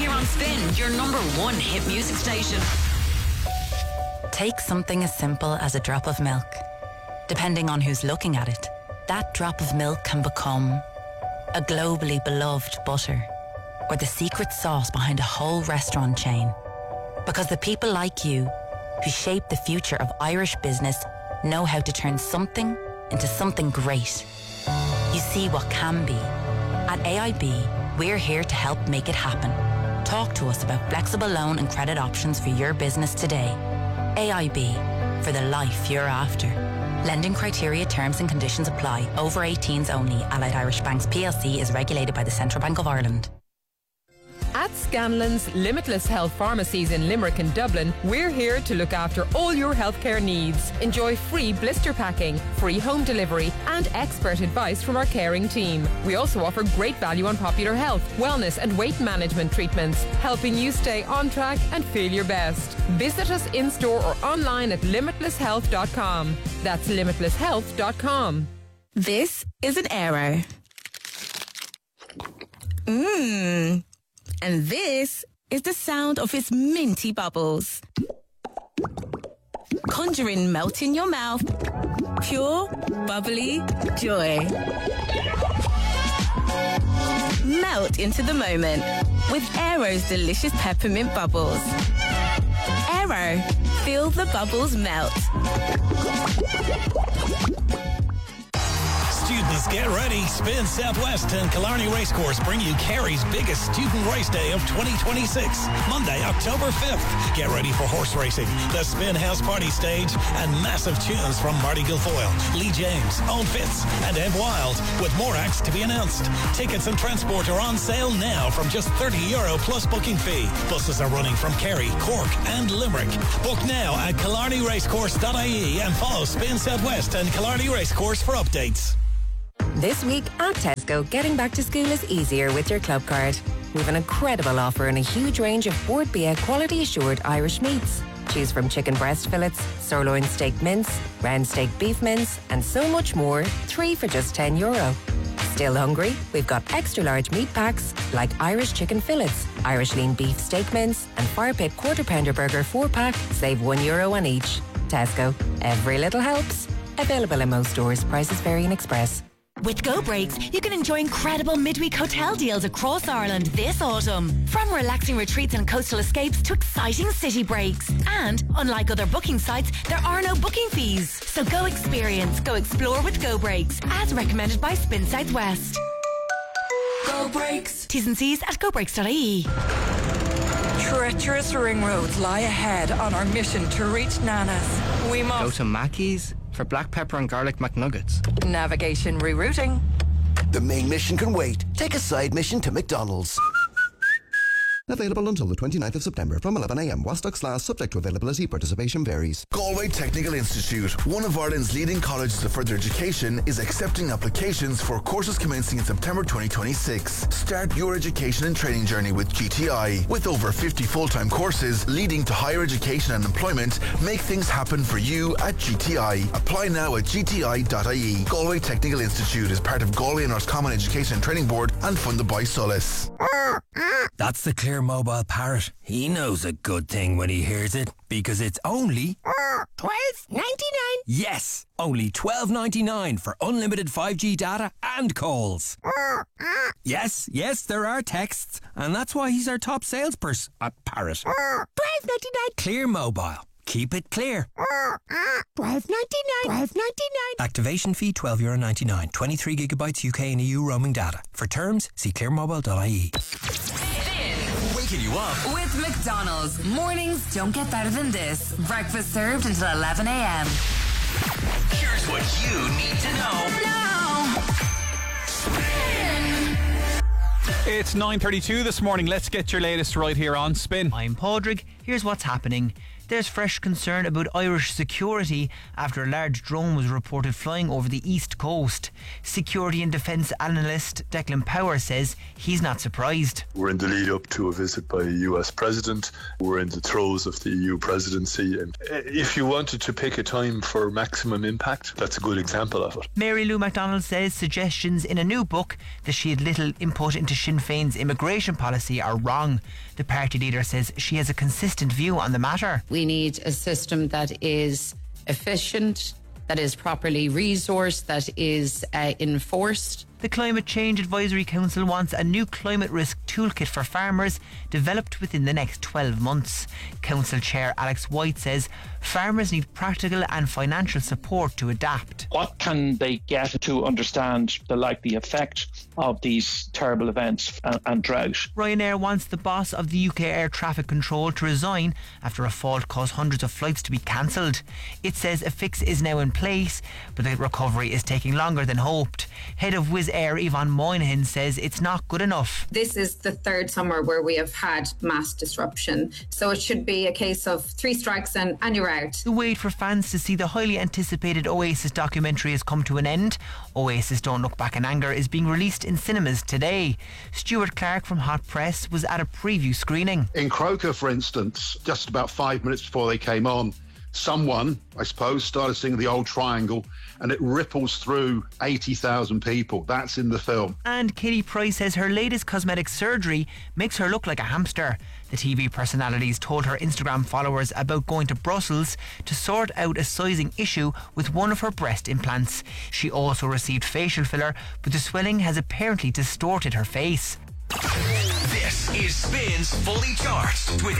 here on Spin, your number one hit music station. Take something as simple as a drop of milk. Depending on who's looking at it, that drop of milk can become a globally beloved butter, or the secret sauce behind a whole restaurant chain. Because the people like you, who shape the future of Irish business, know how to turn something into something great. You see what can be. At AIB, we're here to help make it happen. Talk to us about flexible loan and credit options for your business today. AIB, for the life you're after. Lending criteria, terms and conditions apply. Over 18s only. Allied Irish Banks PLC is regulated by the Central Bank of Ireland. At Scanlon's Limitless Health Pharmacies in Limerick and Dublin, we're here to look after all your healthcare needs. Enjoy free blister packing, free home delivery and expert advice from our caring team. We also offer great value on popular health, wellness and weight management treatments, helping you stay on track and feel your best. Visit us in-store or online at limitlesshealth.com. That's limitlesshealth.com. This is an Aero. And this is the sound of its minty bubbles. Conjuring melt in your mouth. Pure, bubbly joy. Melt into the moment with Aero's delicious peppermint bubbles. Aero, feel the bubbles melt. Students, get ready. Spin Southwest and Killarney Racecourse bring you Kerry's biggest student race day of 2026, Monday, October 5th. Get ready for horse racing, the Spin House Party stage, and massive tunes from Marty Guilfoyle, Lee James, Owen Fitz, and Ed Wild, with more acts to be announced. Tickets and transport are on sale now from just €30 plus booking fee. Buses are running from Kerry, Cork, and Limerick. Book now at killarneyracecourse.ie and follow Spin Southwest and Killarney Racecourse for updates. This week at Tesco, getting back to school is easier with your club card. We have an incredible offer and a huge range of Bord Bia quality assured Irish meats. Choose from chicken breast fillets, sirloin steak mince, round steak beef mince, and so much more, 3 for just €10. Still hungry? We've got extra large meat packs like Irish chicken fillets, Irish lean beef steak mince, and Fire Pit quarter pounder burger 4-pack, save €1 on each. Tesco, every little helps. Available in most stores, prices vary in Express. With Go Breaks, you can enjoy incredible midweek hotel deals across Ireland this autumn. From relaxing retreats and coastal escapes to exciting city breaks. And, unlike other booking sites, there are no booking fees. So go experience, go explore with Go Breaks, as recommended by Spin Southwest. Go Breaks. T's and C's at gobreaks.ie. Treacherous ring roads lie ahead on our mission to reach Nana's. We must go to Mackey's for black pepper and garlic McNuggets. Navigation rerouting. The main mission can wait. Take a side mission to McDonald's. Available until the 29th of September from 11 a.m. While stocks last, subject to availability, participation varies. Galway Technical Institute, one of Ireland's leading colleges of further education, is accepting applications for courses commencing in September 2026. Start your education and training journey with GTI. With over 50 full-time courses leading to higher education and employment, make things happen for you at GTI. Apply now at gti.ie. Galway Technical Institute is part of Galway and Roscommon Education and Training Board and funded by Solis. That's the Clear Mobile Parrot. He knows a good thing when he hears it, because it's only $12.99. Yes, only $12.99 for unlimited 5G data and calls. Yes, there are texts, and that's why he's our top salesperson at Parrot. $12.99. Clear Mobile. Keep it clear. $12.99. Activation fee €12.99. 23 gigabytes UK and EU roaming data. For terms, see clearmobile.ie. Waking you up with McDonald's. Mornings don't get better than this. Breakfast served until 11 a.m. Here's what you need to know now. It's 9:32 this morning. Let's get your latest right here on Spin. I'm Padraig. Here's what's happening. There's fresh concern about Irish security after a large drone was reported flying over the east coast. Security and defence analyst Declan Power says he's not surprised. We're in the lead up to a visit by a US president. We're in the throes of the EU presidency. And if you wanted to pick a time for maximum impact, that's a good example of it. Mary Lou MacDonald says suggestions in a new book that she had little input into Sinn Féin's immigration policy are wrong. The party leader says she has a consistent view on the matter. We need a system that is efficient, that is properly resourced, that is enforced. The Climate Change Advisory Council wants a new climate risk toolkit for farmers developed within the next 12 months. Council Chair Alex White says farmers need practical and financial support to adapt. What can they get to understand the likely effect of these terrible events and drought? Ryanair wants the boss of the UK Air Traffic Control to resign after a fault caused hundreds of flights to be cancelled. It says a fix is now in place, but the recovery is taking longer than hoped. Head of Wizz Air Yvonne Moynihan says it's not good enough. This is the third summer where we have had mass disruption, so it should be a case of 3 strikes and you're out. The wait for fans to see the highly anticipated Oasis documentary has come to an end. Oasis Don't Look Back in Anger is being released in cinemas today. Stuart Clark from Hot Press was at a preview screening. In Croker, for instance, just about 5 minutes before they came on, someone, I suppose, started singing The Old Triangle, and it ripples through 80,000 people. That's in the film. And Katie Price says her latest cosmetic surgery makes her look like a hamster. The TV personalities told her Instagram followers about going to Brussels to sort out a sizing issue with one of her breast implants. She also received facial filler, but the swelling has apparently distorted her face. This is Spins Fully Charged with